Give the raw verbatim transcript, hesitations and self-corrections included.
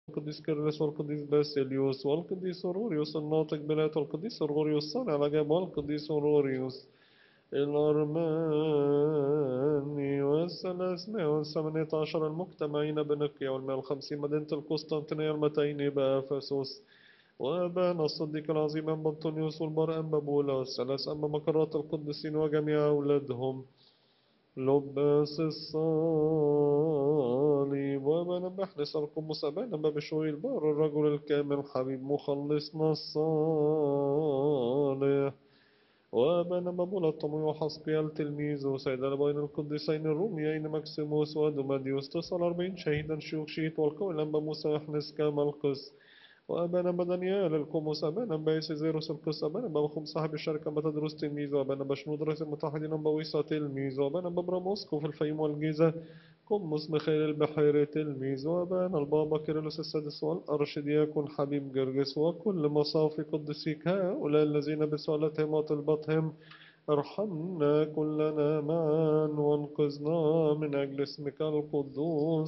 والقديس كيرلس والقديس باسيليوس والقديس أوروريوس الناطق بنات والقديس أوروريوس صانع العجائب والقديس أوروريوس الأرماني والثلاثمائة والثمانية عشر المجتمعين بنقيا والمائة والخمسين مدينة القسطنطينية المتين بأفسس وأبانا الصديق العظيم أنبا أنطونيوس والبار أنبا بولاس ثلاث أنبا مقرات القديسين وجميع أولادهم لباس الصليب وأبانا بحرس القمص أبانا بشوي البار الرجل الكامل حبيب مخلصنا الصالح وأبانا بابولا الطمي وحسقيا التلميذ وسيد الأبوين القديسين الروميين مكسيموس ودوماديوس تسعة وأربعين شهيدا شيوخ شيت والقول أنبا موسى يحنس كما القس وأبانا بدنيال القمص أبانا بيسيزيروس القس أبانا بخم صاحب الشركة بتدرس تلميذ وأبانا بشنود رئيس المتحدين بويسا تلميذ وأبانا ببراموسكو في الفيوم والجيزة قمص مخيل البحيرة تلميذ وأبانا البابا كيرلس السادس والأرشدياكون حبيب جرجس وكل مصافي قدسيك هؤلاء الذين بسؤالتهم وطلبتهم ارحمنا كلنا معا وانقذنا من أجل اسمك القدوس